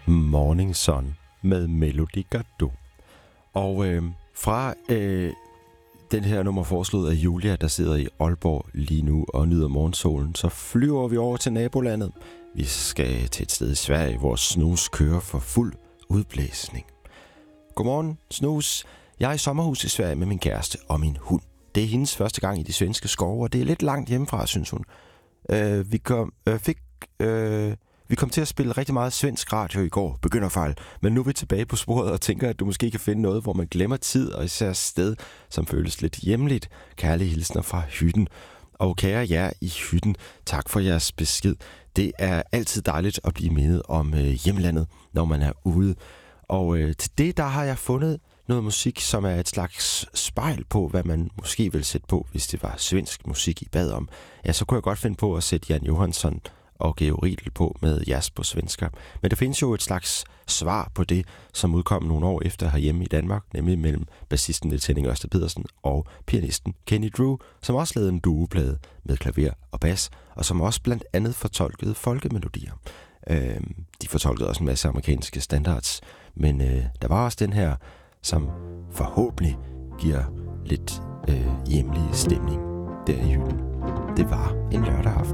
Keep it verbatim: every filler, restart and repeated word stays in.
Morning Sun med Melody Gardot. Og øh, fra øh, den her nummer foreslået af Julia, der sidder i Aalborg lige nu og nyder morgensolen, så flyver vi over til nabolandet. Vi skal til et sted i Sverige, hvor Snus kører for fuld udblæsning. Godmorgen, Snus. Jeg er i sommerhus i Sverige med min kæreste og min hund. Det er hendes første gang i de svenske skove, og det er lidt langt hjemmefra, synes hun. Øh, vi, kom, øh, fik, øh, vi kom til at spille rigtig meget svensk radio i går, begynderfejl, men nu er vi tilbage på sporet og tænker, at du måske kan finde noget, hvor man glemmer tid, og især sted, som føles lidt hjemligt. Kærlige hilsner fra hytten. Og kære jer i hytten, tak for jeres besked. Det er altid dejligt at blive mindet om øh, hjemlandet, når man er ude. Og øh, til det, der har jeg fundet noget musik, som er et slags spejl på, hvad man måske ville sætte på, hvis det var svensk musik, I bad om. Ja, så kunne jeg godt finde på at sætte Jan Johansson og Georg Riedel på med jazz på svensker. Men der findes jo et slags svar på det, som udkom nogle år efter herhjemme i Danmark, nemlig mellem bassisten Niels Henning Ørsted Pedersen og pianisten Kenny Drew, som også lavede en duoplade med klaver og bas, og som også blandt andet fortolkede folkemelodier. Øh, de fortolkede også en masse amerikanske standards, men øh, der var også den her, som forhåbentlig giver lidt øh, hjemlig stemning der i hytten. Det var en lørdag aften.